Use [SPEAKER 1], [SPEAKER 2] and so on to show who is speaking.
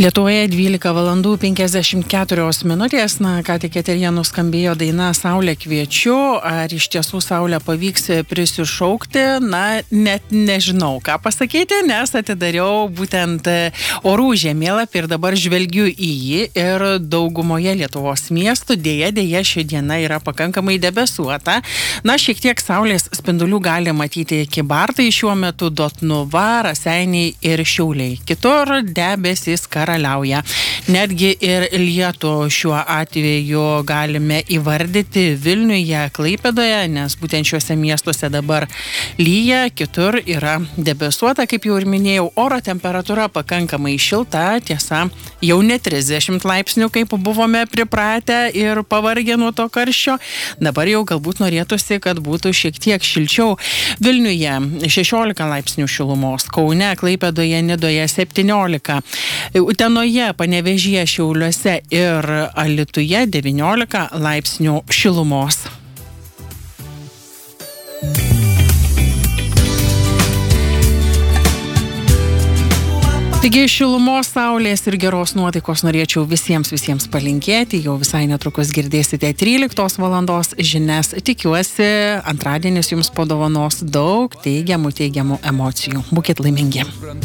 [SPEAKER 1] Lietuvoje 12 valandų 54 minutės, ką tik eteryje nuskambėjo daina Saulė kviečiu, ar iš tiesų Saulę pavyks prisišaukti, net nežinau ką pasakyti, nes atidariau būtent orų žemėlapį ir dabar žvelgiu į jį ir daugumoje Lietuvos miestų dėja ši diena yra pakankamai debesuota. Šiek tiek Saulės spindulių gali matyti Kybartai šiuo metu, Dotnuva, Raseiniai ir Šiauliai. Kitur debesys karaliauja. Netgi ir lietų šiuo atveju galime įvardyti Vilniuje, Klaipėdoje, nes būtent šiuose miestuose dabar lyja, kitur yra debesuota, kaip jau ir minėjau, oro temperatūra pakankamai šilta, tiesa, jau ne 30 laipsnių, kaip buvome pripratę ir pavargę nuo to karščio. Dabar jau galbūt norėtųsi, kad būtų šiek tiek šilčiau. Vilniuje 16 laipsnių šilumos, Kaune, Klaipėdoje, Nidoje 17, Utenoje, Panevėžyje, Šiauliuose ir Alytuje 19 laipsnių šilumos. Taigi šilumos, saulės ir geros nuotaikos norėčiau visiems palinkėti. Jau visai netrukus girdėsite 13 valandos žinias. Tikiuosi, antradienis jums padovanos daug teigiamų emocijų. Būkit laimingi.